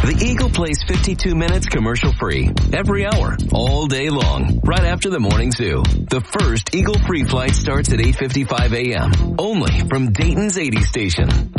The Eagle plays 52 minutes commercial-free every hour, all day long, right after the morning zoo. The first Eagle free flight starts at 8:55 a.m. only from Dayton's 80 station.